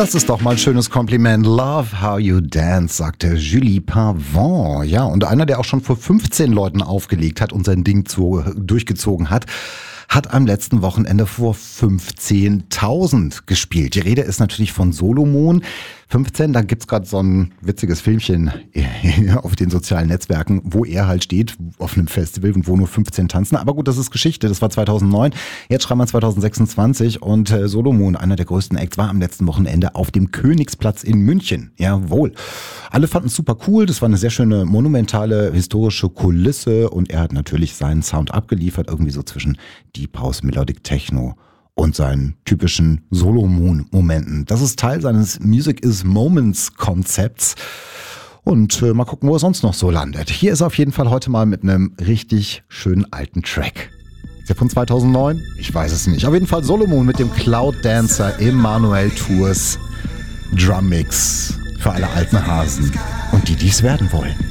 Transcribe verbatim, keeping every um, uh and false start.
Das ist doch mal ein schönes Kompliment. Love how you dance, sagte Julie Pavon. Ja, und einer, der auch schon vor fünfzehn Leuten aufgelegt hat und sein Ding zu, durchgezogen hat, hat am letzten Wochenende vor fünfzehntausend gespielt. Die Rede ist natürlich von Solomon. fünfzehn, da gibt's gerade so ein witziges Filmchen auf den sozialen Netzwerken, wo er halt steht auf einem Festival und wo nur fünfzehn tanzen. Aber gut, das ist Geschichte, das war zweitausendneun. Jetzt schreiben wir zwanzig sechsundzwanzig und äh, Solomon, einer der größten Acts, war am letzten Wochenende auf dem Königsplatz in München. Jawohl. Alle fanden es super cool, das war eine sehr schöne monumentale historische Kulisse und er hat natürlich seinen Sound abgeliefert, irgendwie so zwischen Deep House, Melodic Techno und seinen typischen Solomon-Momenten. Das ist Teil seines Music is Moments Konzepts. Und äh, mal gucken, wo er sonst noch so landet. Hier ist er auf jeden Fall heute mal mit einem richtig schönen alten Track. Ist der von zweitausendneun? Ich weiß es nicht. Auf jeden Fall Solomon mit dem Cloud Dancer im Manuel Tours Drum Mix für alle alten Hasen und die, die es werden wollen.